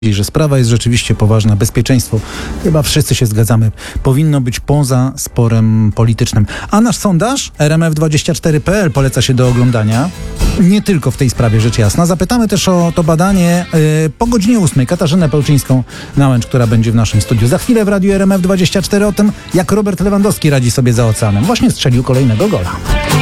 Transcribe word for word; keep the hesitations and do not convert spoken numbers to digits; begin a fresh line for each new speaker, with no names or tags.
I że sprawa jest rzeczywiście poważna, bezpieczeństwo, chyba wszyscy się zgadzamy, powinno być poza sporem politycznym. A nasz sondaż R M F dwadzieścia cztery kropka P L poleca się do oglądania, nie tylko w tej sprawie, rzecz jasna. Zapytamy też o to badanie yy, po godzinie ósmej Katarzynę Pełczyńską-Nałęcz, która będzie w naszym studiu. Za chwilę w Radiu R M F dwadzieścia cztery o tym, jak Robert Lewandowski radzi sobie za oceanem. Właśnie strzelił kolejnego gola.